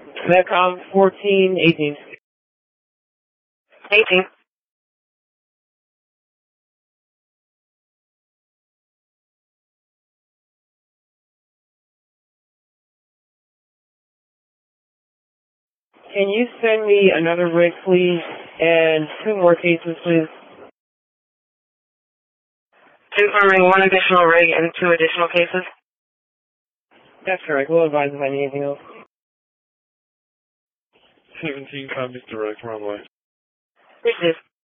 Metcom 1418. 18. Can you send me another rig, please, and 2 more cases, please? Confirming 1 additional rig and 2 additional cases. That's correct. We'll advise if I need anything else. 17, contact direct runway. Received.